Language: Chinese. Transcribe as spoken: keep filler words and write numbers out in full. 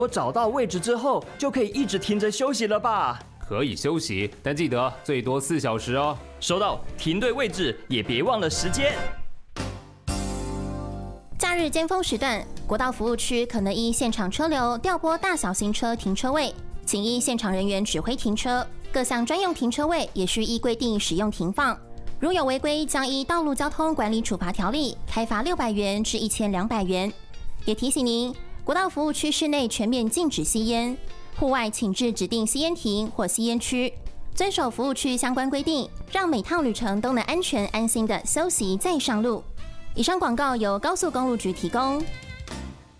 我找到位置之后，就可以一直停着休息了吧？ 可以休息，但记得最多四小时哦。 收到，停对位置，也别忘了时间。 假日尖峰时段，国道服务区可能依现场车流调拨大小型车停车位，请依现场人员指挥停车。各项专用停车位也需依规定使用停放。如有违规，将依《道路交通管理处罚条例》开罚六百元至一千两百元。也提醒您，国道服务区室内全面禁止吸烟，户外请至指定吸烟亭或吸烟区，遵守服务区相关规定，让每趟旅程都能安全安心的休息再上路。以上广告由高速公路局提供。